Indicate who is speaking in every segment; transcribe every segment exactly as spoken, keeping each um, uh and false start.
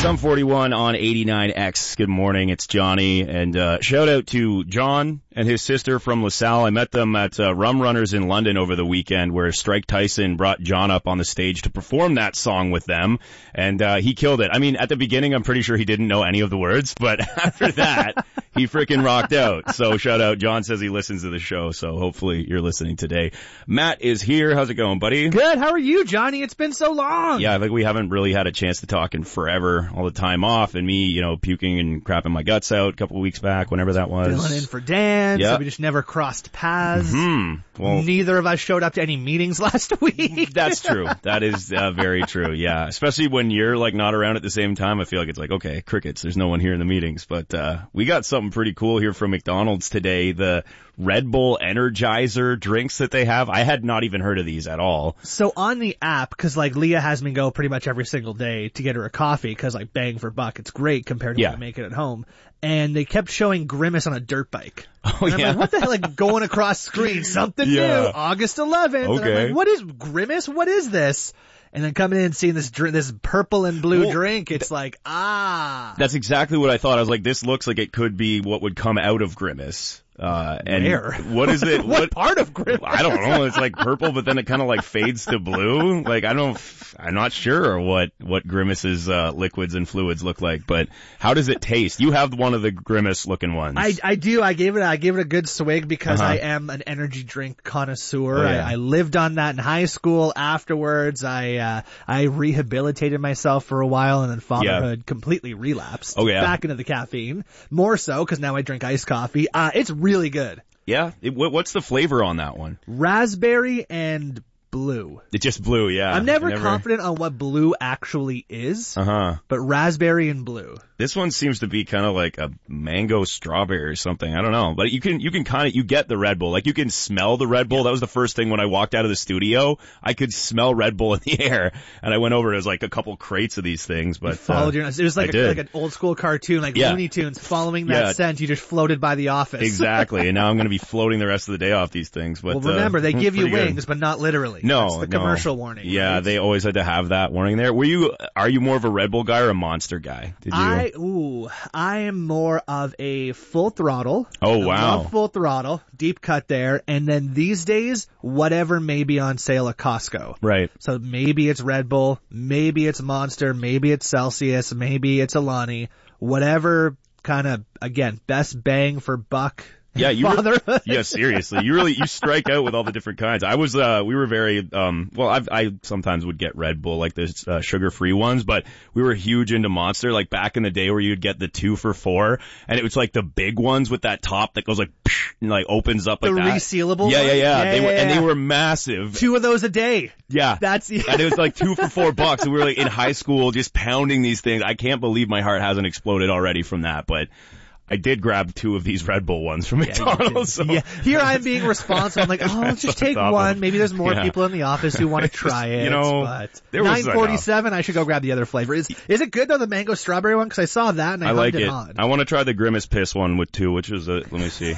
Speaker 1: Some forty-one on eighty-nine X. Good morning, it's Johnny, and uh, shout out to John and his sister from LaSalle. I met them at uh, Rum Runners in London over the weekend, where Strike Tyson brought John up on the stage to perform that song with them, and uh, he killed it. I mean, at the beginning, I'm pretty sure he didn't know any of the words, but after that, he freaking rocked out. So shout out. John says he listens to the show, so hopefully you're listening today. Matt is here. How's it going, buddy?
Speaker 2: Good. How are you, Johnny? It's been so long.
Speaker 1: Yeah, like we haven't really had a chance to talk in forever. All the time off, and me, you know, puking and crapping my guts out a couple of weeks back, whenever that was.
Speaker 2: Filling in for Dan,
Speaker 1: yep.
Speaker 2: So we just never crossed paths.
Speaker 1: Mm-hmm. Well,
Speaker 2: neither of us showed up to any meetings last week.
Speaker 1: That's true. That is uh, very true, yeah. Especially when you're, like, not around at the same time. I feel like it's like, okay, crickets, there's no one here in the meetings. But uh we got something pretty cool here from McDonald's today. The Red Bull Energizer drinks that they have. I had not even heard of these at all.
Speaker 2: So on the app, because like Leah has me go pretty much every single day to get her a coffee, because like bang for buck, it's great compared to
Speaker 1: yeah.
Speaker 2: when I make it at home. And they kept showing Grimace on a dirt bike.
Speaker 1: Oh,
Speaker 2: and I'm
Speaker 1: yeah?
Speaker 2: like, what the hell? Like going across screen, something
Speaker 1: yeah.
Speaker 2: new, August eleventh.
Speaker 1: Okay.
Speaker 2: And I'm like, what is Grimace? What is this? And then coming in and seeing this drink, this purple and blue
Speaker 1: well,
Speaker 2: drink, it's like, ah.
Speaker 1: That's exactly what I thought. I was like, this looks like it could be what would come out of Grimace. Uh, and
Speaker 2: Where?
Speaker 1: What is it?
Speaker 2: what,
Speaker 1: what
Speaker 2: part of Grimace?
Speaker 1: I don't know. It's like purple, but then it kind of like fades to blue. Like, I don't, I'm not sure what, what Grimace's, uh, liquids and fluids look like, but how does it taste? You have one of the Grimace looking ones.
Speaker 2: I, I do. I gave it, I gave it a good swig because
Speaker 1: uh-huh.
Speaker 2: I am an energy drink connoisseur.
Speaker 1: Oh, yeah.
Speaker 2: I, I lived on that in high school. Afterwards, I, uh, I rehabilitated myself for a while, and then fatherhood yeah. completely relapsed.
Speaker 1: Oh, yeah.
Speaker 2: Back into the caffeine. More so, because now I drink iced coffee. Uh, it's really good.
Speaker 1: Yeah? It, what's the flavor on that one?
Speaker 2: Raspberry and blue.
Speaker 1: It's just blue, yeah.
Speaker 2: I'm never,
Speaker 1: never
Speaker 2: confident on what blue actually is.
Speaker 1: Uh-huh.
Speaker 2: But raspberry and blue.
Speaker 1: This one seems to be kind of like a mango strawberry or something. I don't know. But you can, you can kind of, you get the Red Bull. Like you can smell the Red Bull. Yeah. That was the first thing when I walked out of the studio. I could smell Red Bull in the air. And I went over, it was like a couple crates of these things, but.
Speaker 2: You followed
Speaker 1: uh,
Speaker 2: your, it was like, a, like an old school cartoon, like
Speaker 1: yeah.
Speaker 2: Looney Tunes, following that
Speaker 1: yeah.
Speaker 2: scent. You just floated by the office.
Speaker 1: Exactly. And now I'm going to be floating the rest of the day off these things. But,
Speaker 2: well, remember,
Speaker 1: uh,
Speaker 2: they give you wings,
Speaker 1: good.
Speaker 2: but not literally.
Speaker 1: No,
Speaker 2: That's the
Speaker 1: no.
Speaker 2: commercial warning.
Speaker 1: Yeah,
Speaker 2: right?
Speaker 1: they always had to have that warning there. Were you, are you more of a Red Bull guy or a Monster guy? Did you?
Speaker 2: I, ooh, I am more of a full throttle.
Speaker 1: Oh,
Speaker 2: I
Speaker 1: wow.
Speaker 2: love full throttle, deep cut there. And then these days, whatever may be on sale at Costco.
Speaker 1: Right.
Speaker 2: So maybe it's Red Bull, maybe it's Monster, maybe it's Celsius, maybe it's Alani, whatever kind of, again, best bang for buck.
Speaker 1: Yeah, you
Speaker 2: Father.
Speaker 1: Re- yeah, seriously. You really, you strike out with all the different kinds. I was, uh, we were very, um, well, I've, I sometimes would get Red Bull, like the, uh, sugar-free ones, but we were huge into Monster, like back in the day where you'd get the two for four, and it was like the big ones with that top that goes like, psh, and like opens up like
Speaker 2: the
Speaker 1: that.
Speaker 2: The resealable
Speaker 1: Yeah, yeah, yeah.
Speaker 2: yeah
Speaker 1: they
Speaker 2: yeah,
Speaker 1: were,
Speaker 2: yeah.
Speaker 1: and they were massive.
Speaker 2: Two of those a day.
Speaker 1: Yeah.
Speaker 2: That's, yeah.
Speaker 1: And it was like two for four bucks, and we were like in high school just pounding these things. I can't believe my heart hasn't exploded already from that, but I did grab two of these Red Bull ones from McDonald's.
Speaker 2: Yeah,
Speaker 1: so.
Speaker 2: yeah. Here I'm being responsible. I'm like, oh, let's just take one. Maybe there's more
Speaker 1: yeah.
Speaker 2: people in the office who want to try it.
Speaker 1: You know,
Speaker 2: but
Speaker 1: nine
Speaker 2: forty-seven, I should go grab the other flavor. Is is it good though, the mango strawberry one? Because I saw that and I,
Speaker 1: I like
Speaker 2: it.
Speaker 1: it.
Speaker 2: On.
Speaker 1: I want to try the Grimace Piss one with two, which is a, let me see.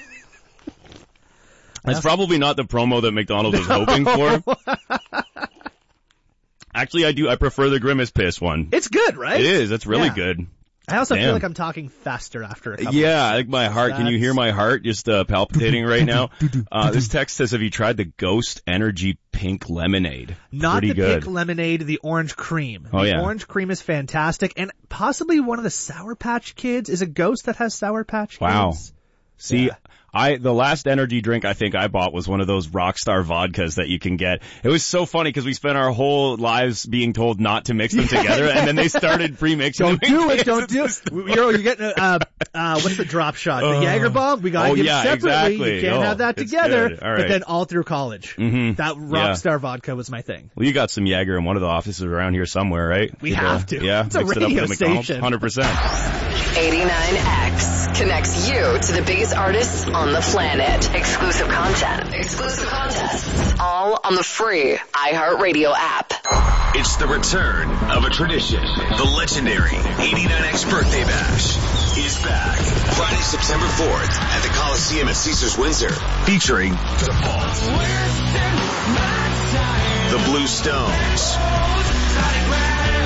Speaker 1: That's probably not the promo that McDonald's was hoping for. Actually, I do. I prefer the Grimace Piss one.
Speaker 2: It's good, right?
Speaker 1: It is. It's really
Speaker 2: yeah.
Speaker 1: good.
Speaker 2: I also
Speaker 1: Damn.
Speaker 2: feel like I'm talking faster after a couple
Speaker 1: Yeah,
Speaker 2: of
Speaker 1: like my heart.
Speaker 2: That's...
Speaker 1: Can you hear my heart just uh, palpitating right now? Uh, this text says, have you tried the Ghost Energy Pink Lemonade?
Speaker 2: Not
Speaker 1: Pretty
Speaker 2: the
Speaker 1: good.
Speaker 2: pink lemonade, the orange cream.
Speaker 1: Oh,
Speaker 2: the
Speaker 1: yeah.
Speaker 2: orange cream is fantastic, and possibly one of the Sour Patch Kids is a Ghost that has Sour Patch Kids.
Speaker 1: Wow. See,
Speaker 2: yeah.
Speaker 1: I, the last energy drink I think I bought was one of those Rockstar vodkas that you can get. It was so funny because we spent our whole lives being told not to mix them together, and then they started pre-mixing
Speaker 2: Don't
Speaker 1: them.
Speaker 2: do it, don't do it. You're, you're getting, uh, uh, what's the drop shot? The
Speaker 1: Uh,
Speaker 2: Jager bomb? We gotta
Speaker 1: oh,
Speaker 2: give
Speaker 1: yeah,
Speaker 2: separately.
Speaker 1: exactly.
Speaker 2: You can't
Speaker 1: Oh,
Speaker 2: have that
Speaker 1: it's
Speaker 2: together.
Speaker 1: good. All right.
Speaker 2: But then all through college.
Speaker 1: Mm-hmm.
Speaker 2: That Rockstar vodka was my thing.
Speaker 1: Well, you got some Jaeger in one of the offices around here somewhere, right?
Speaker 2: We
Speaker 1: Did,
Speaker 2: have
Speaker 1: uh,
Speaker 2: to.
Speaker 1: Yeah,
Speaker 2: It's a
Speaker 1: mixed it up
Speaker 2: radio
Speaker 1: with McDonald's.
Speaker 2: station.
Speaker 1: one hundred percent.
Speaker 3: eighty-nine X connects you to the biggest artists on the planet. Exclusive content, exclusive contests, all on the free iHeartRadio app.
Speaker 4: It's the return of a tradition. The legendary eighty-nine X Birthday Bash is back. Friday, September fourth at the Coliseum at Caesars Windsor, featuring The Vault, The Blue Stones,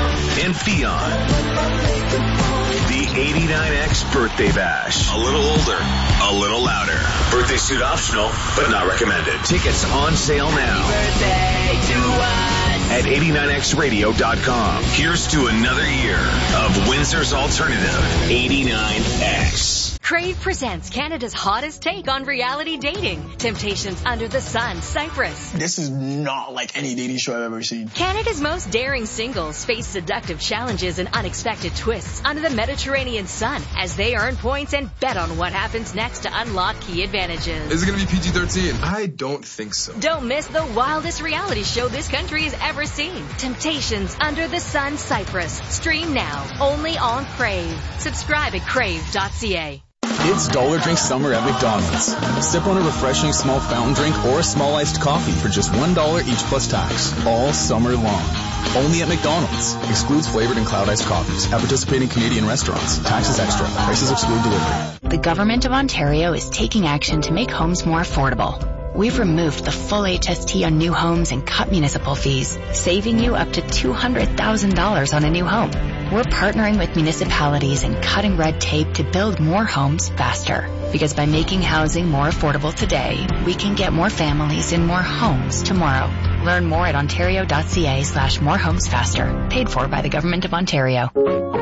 Speaker 4: and Fionn. The eighty-nine X Birthday Bash. A little older, a little louder. Birthday suit optional, but not recommended. Tickets on sale now.
Speaker 3: Birthday to us.
Speaker 4: At eighty-nine X radio dot com. Here's to another year of Windsor's alternative, eighty-nine X.
Speaker 5: Crave presents Canada's hottest take on reality dating. Temptations Under the Sun, Cyprus.
Speaker 6: This is not like any dating show I've ever seen.
Speaker 5: Canada's most daring singles face seductive challenges and unexpected twists under the Mediterranean sun as they earn points and bet on what happens next to unlock key advantages.
Speaker 7: Is it going to be P G thirteen? I don't think so.
Speaker 5: Don't miss the wildest reality show this country has ever seen. Temptations Under the Sun, Cyprus. Stream now, only on Crave. Subscribe at crave dot c a.
Speaker 8: It's Dollar Drink Summer at McDonald's. Sip on a refreshing small fountain drink or a small iced coffee for just one dollar each plus tax, all summer long. Only at McDonald's. Excludes flavored and cloud iced coffees at participating Canadian restaurants. Taxes extra. Prices exclude delivery.
Speaker 9: The Government of Ontario is taking action to make homes more affordable. We've removed the full H S T on new homes and cut municipal fees, saving you up to two hundred thousand dollars on a new home. We're partnering with municipalities and cutting red tape to build more homes faster. Because by making housing more affordable today, we can get more families in more homes tomorrow. Learn more at ontario dot c a slash more homes faster. Paid for by the Government of Ontario.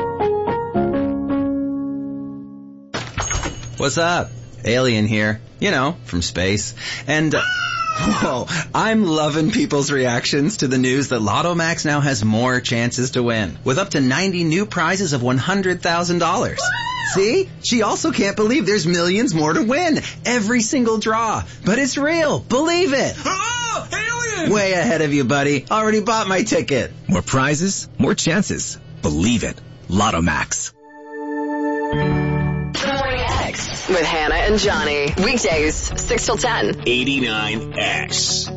Speaker 10: What's up? Alien here. You know, from space. And, uh, whoa, I'm loving people's reactions to the news that Lotto Max now has more chances to win, with up to ninety new prizes of one hundred thousand dollars. See? She also can't believe there's millions more to win. Every single draw. But it's real. Believe it.
Speaker 7: Oh, alien!
Speaker 10: Way ahead of you, buddy. Already bought my ticket.
Speaker 11: More prizes, more chances. Believe it. Lotto Max.
Speaker 3: With Hannah and Johnny. Weekdays, six till ten.
Speaker 4: eighty-nine X.